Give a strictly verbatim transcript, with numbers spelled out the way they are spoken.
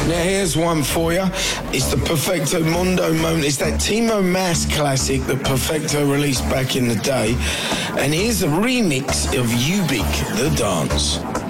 Now here's one for you. It's the Perfecto Mondo moment. It's that Timo Maas classic that Perfecto released back in the day. And here's a remix of Ubik, The Dance.